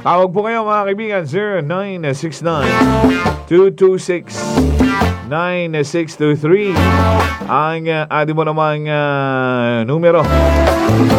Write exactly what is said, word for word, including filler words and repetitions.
Tawag po kayo mga kaibigan, zero nine six nine, two two six, nine six two three ang uh, ating mo namang uh, numero.